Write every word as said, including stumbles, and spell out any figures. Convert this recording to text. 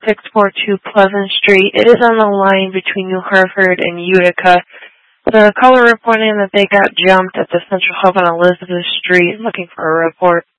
six four two Pleasant Street. It is on the line between New Hartford and Utica. The caller reporting that they got jumped at the Central Hub on Elizabeth Street looking for a report.